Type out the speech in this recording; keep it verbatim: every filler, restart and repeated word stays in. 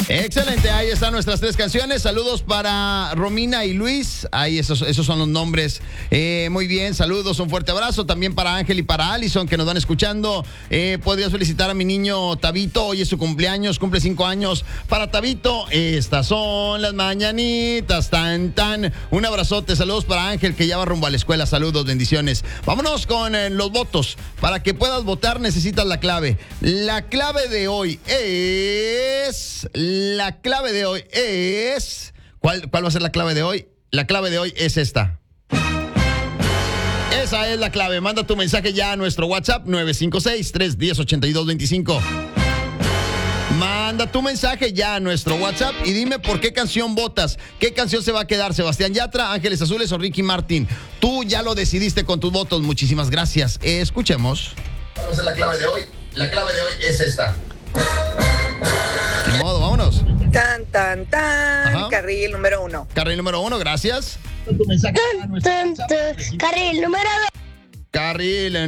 Excelente, ahí están nuestras tres canciones. Saludos para Romina y Luis. Ahí esos, esos son los nombres. Eh, muy bien, saludos, un fuerte abrazo. También para Ángel y para Allison que nos van escuchando. Eh, podrías felicitar a mi niño Tabito. Hoy es su cumpleaños, cumple cinco años. Para Tabito, estas son las mañanitas. Tan, tan. Un abrazote, saludos para Ángel que ya va rumbo a la escuela. Saludos, bendiciones. Vámonos con eh, los votos. Para que puedas votar necesitas la clave. La clave de hoy es... La clave de hoy es... ¿Cuál, ¿Cuál va a ser la clave de hoy? La clave de hoy es esta. Esa es la clave. Manda tu mensaje ya a nuestro WhatsApp nueve cinco seis, tres uno cero, ocho dos dos cinco. Manda tu mensaje ya a nuestro WhatsApp y dime por qué canción votas. ¿Qué canción se va a quedar? ¿Sebastián Yatra, Ángeles Azules o Ricky Martin? Tú ya lo decidiste con tus votos. Muchísimas gracias. Eh, escuchemos. Vamos a la clave de hoy. La clave de hoy es esta. De modo, vámonos. Tan, tan, tan. Ajá. Carril número uno. Carril número uno, gracias. Tan, tan, tan. Carril número dos. Carril